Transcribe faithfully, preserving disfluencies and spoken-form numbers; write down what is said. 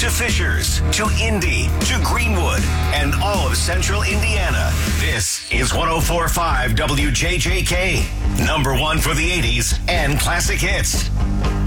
to Fishers, to Indy, to Greenwood, and all of central Indiana. This is one oh four point five W J J K. Number one for the eighties and classic hits.